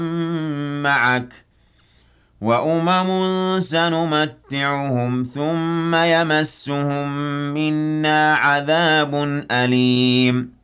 معك وأمم سنمتعهم ثم يمسهم منا عذاب أليم